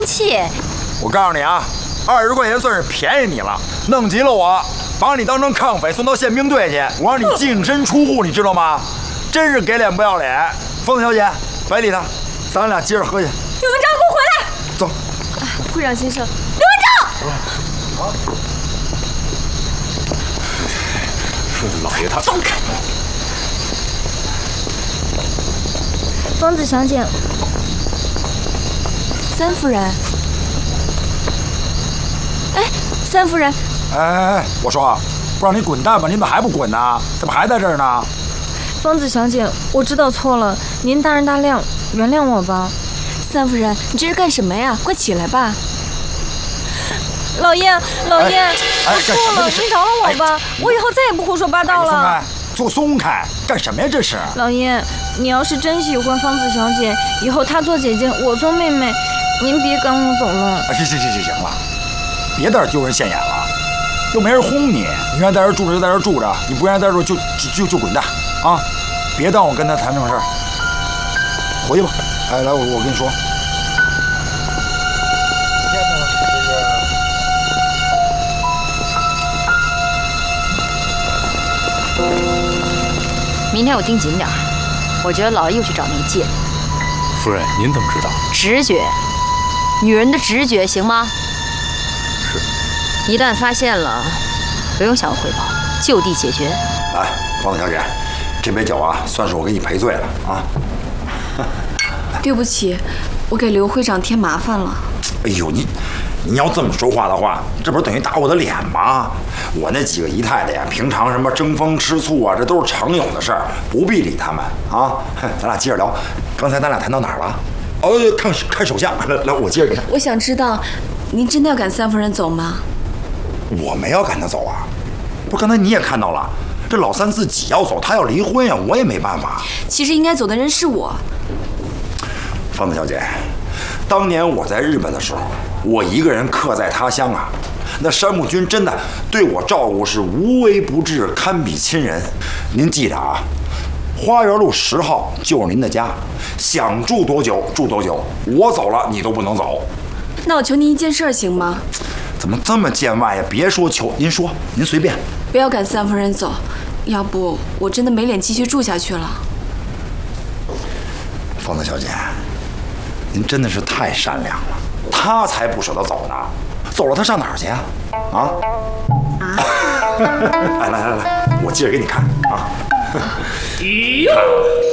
气。 我告诉你啊，20块钱算是便宜你了，弄急了我，把你当成抗匪送到宪兵队去，我让你净身出户，你知道吗？真是给脸不要脸。方小姐，别理他，咱俩接着喝去。 刘文章，给我回来！ 走。 会长先生，刘文章。 啊！说的老爷他放开！ 疯子小姐， 三夫人。哎，三夫人。 哎，我说，不让你滚蛋吧，你怎么还不滚呢？怎么还在这儿呢？ 疯子小姐，我知道错了，您大人大量，原谅我吧。 三夫人，你这是干什么呀？快起来吧！ 老爷，我错了，您饶了我吧，我以后再也不胡说八道了。 松开，干什么呀？这是。 老爷，你要是真喜欢芳子小姐，以后她做姐姐，我做妹妹，您别赶我走了。 行了，别在这丢人现眼了，又没人轰你，你愿意在这住着就在这住着，你不愿意在这就滚蛋啊！别当我跟他谈正事儿，回去吧。哎，来，我跟你说。 明天我盯紧点儿，我觉得老爷又去找那个贱人。 夫人，您怎么知道？ 直觉，女人的直觉，行吗？ 是。 一旦发现了，不用向我汇报，就地解决。 来，方子小姐，这杯酒啊，算是我给你赔罪了啊。 对不起，我给刘会长添麻烦了。 哎呦，你要这么说话的话，这不是等于打我的脸吗？我那几个姨太太呀，平常什么争风吃醋啊，这都是常有的事儿，不必理他们啊。咱俩接着聊，刚才咱俩谈到哪儿了？哦，看手相。来，我接着看。 我想知道，您真的要赶三夫人走吗？ 我没要赶她走啊，不是刚才你也看到了，这老三自己要走，他要离婚呀，我也没办法。 其实应该走的人是我。 方子小姐，当年我在日本的时候，我一个人客在他乡啊，那山木君真的对我照顾是无微不至，堪比亲人。您记着啊，花园路10号就是您的家，想住多久住多久，我走了你都不能走。 那我求您一件事行吗？ 怎么这么见外呀？别说求，您说，您随便。 不要赶三夫人走，要不我真的没脸继续住下去了。 方子小姐，您真的是太善良了，他才不舍得走呢，走了他上哪儿去呀？哎，来，我接着给你看啊。